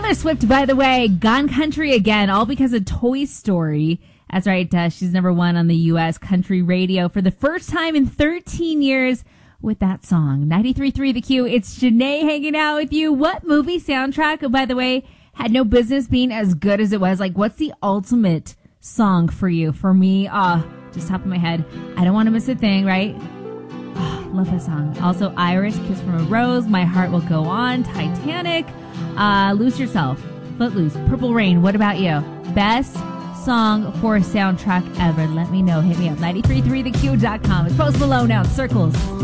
Taylor Swift, by the way, gone country again, all because of Toy Story. That's right. She's number one on the U.S. country radio for the first time in 13 years with that song. 93.3 The Q. It's Janae hanging out with you. What movie soundtrack, by the way, had no business being as good as it was? Like, what's the ultimate song for you? For me, just top of my head, I Don't Want to Miss a Thing, right? Oh, love that song. Also, Iris, Kiss from a Rose, My Heart Will Go On, Titanic, Lose Yourself, Footloose, Purple Rain. What about you? Best song for a soundtrack ever? Let me know. Hit me up. 933theq.com. It's Post Malone now. Circles.